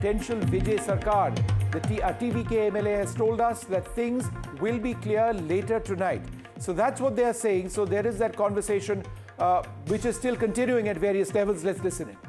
potential Vijay Sarkar. The TVK MLA has told us that things will be clear later tonight. So that's what they are saying. So there is that conversation which is still continuing at various levels. Let's listen in.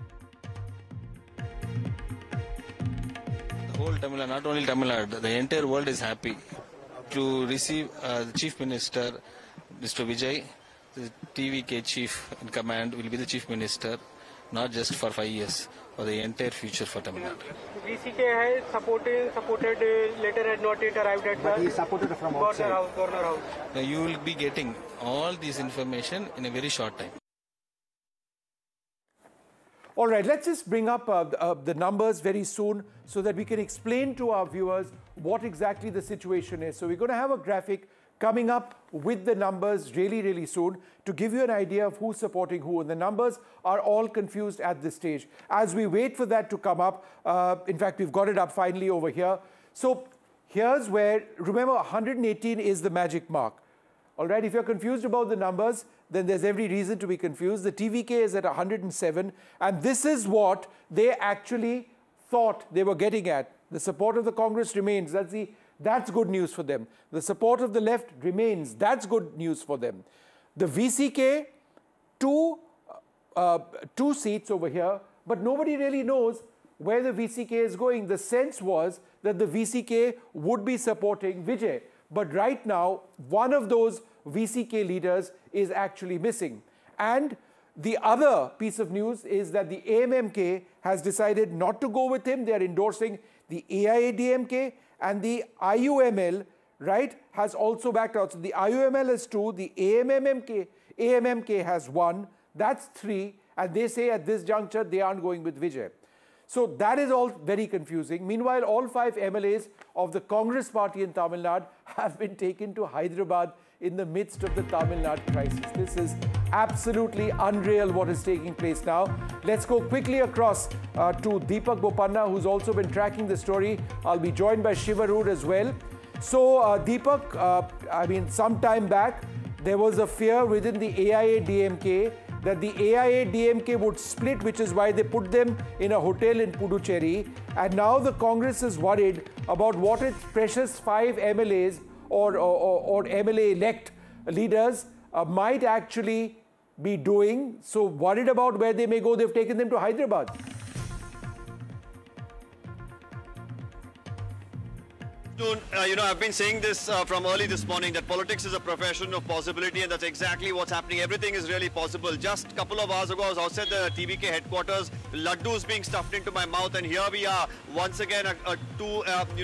The whole Tamil Nadu, not only Tamil Nadu, the entire world is happy to receive the Chief Minister, Mr. Vijay. The TVK Chief in command will be the Chief Minister, not just for 5 years, for the entire future for Tamil Nadu. VCK has supported letter had not yet arrived at but he supported from outside. Governor House. Now you will be getting all this information in a very short time. All right, let's just bring up the numbers very soon so that we can explain to our viewers what exactly the situation is. So we're going to have a graphic coming up with the numbers really soon to give you an idea of who's supporting who. And the numbers are all confused at this stage. As we wait for that to come up, in fact, we've got it up finally over here. So here's where, remember, 118 is the magic mark. All right, if you're confused about the numbers, then there's every reason to be confused. The TVK is at 107, and this is what they actually thought they were getting at. The support of the Congress remains. That's good news for them. The support of the left remains. That's good news for them. The VCK, two seats over here, but nobody really knows where the VCK is going. The sense was that the VCK would be supporting Vijay. But right now, one of those VCK leaders is actually missing. And the other piece of news is that the AMMK has decided not to go with him. They are endorsing the AIADMK, and the IUML, right, has also backed out. So the IUML is 2, the AMMK has 1, that's 3, and they say at this juncture they aren't going with Vijay. So that is all very confusing. Meanwhile, all 5 MLAs of the Congress party in Tamil Nadu have been taken to Hyderabad in the midst of the Tamil Nadu crisis. This is absolutely unreal what is taking place now. Let's go quickly across to Deepak Bopanna, who's also been tracking the story. I'll be joined by Shivarood as well. So Deepak, I mean, some time back, there was a fear within the AIADMK that the AIADMK would split, which is why they put them in a hotel in Puducherry. And now the Congress is worried about what its precious 5 MLAs or MLA-elect leaders might actually be doing. So worried about where they may go, they've taken them to Hyderabad. I've been saying this from early this morning, that politics is a profession of possibility, and that's exactly what's happening. Everything is really possible. Just a couple of hours ago, I was outside the TVK headquarters, laddus being stuffed into my mouth, and here we are, once again, two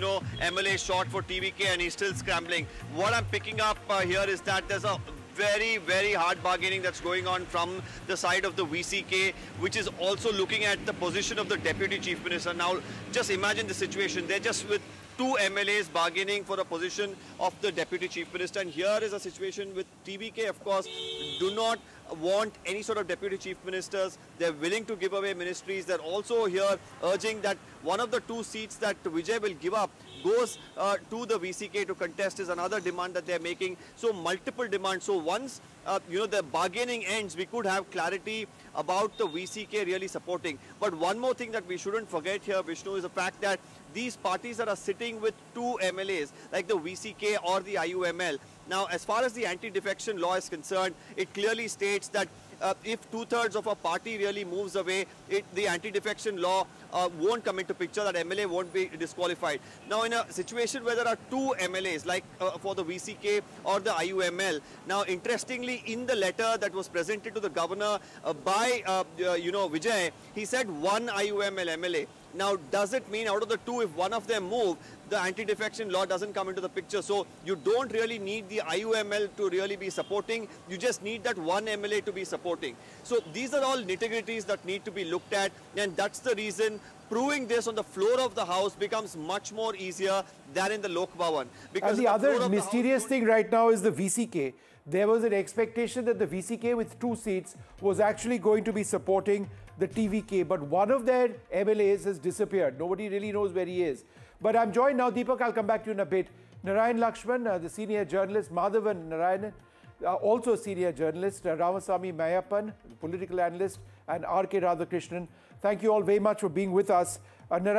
MLA short for TVK, and he's still scrambling. What I'm picking up here is that there's a very hard bargaining that's going on from the side of the VCK, which is also looking at the position of the Deputy Chief Minister. Now, just imagine the situation. They're just with 2 MLAs bargaining for a position of the Deputy Chief Minister. And here is a situation with TVK, of course, do not want any sort of Deputy Chief Ministers. They're willing to give away ministries. They're also here urging that one of the 2 seats that Vijay will give up goes to the VCK to contest is another demand that they're making. So multiple demands. So once the bargaining ends, we could have clarity about the VCK really supporting. But one more thing that we shouldn't forget here, Vishnu, is the fact that these parties that are sitting with 2 MLAs, like the VCK or the IUML. Now, as far as the anti-defection law is concerned, it clearly states that if 2/3 of a party really moves away, the anti-defection law won't come into picture, that MLA won't be disqualified. Now, in a situation where there are 2 MLAs, like for the VCK or the IUML, now, interestingly, in the letter that was presented to the governor by, Vijay, he said 1 IUML MLA. Now, does it mean out of the 2, if one of them move, the anti-defection law doesn't come into the picture? So you don't really need the IUML to really be supporting. You just need that 1 MLA to be supporting. So these are all nitty-gritties that need to be looked at. And that's the reason proving this on the floor of the House becomes much more easier than in the Lok Bhavan. And the other mysterious thing right now is the VCK. There was an expectation that the VCK with 2 seats was actually going to be supporting the TVK, but one of their MLAs has disappeared. Nobody really knows where he is. But I'm joined now, Deepak, I'll come back to you in a bit. Narayan Lakshman, the senior journalist, Madhavan Narayanan, also a senior journalist, Ramasamy Mayappan, political analyst, and R.K. Radhakrishnan. Thank you all very much for being with us.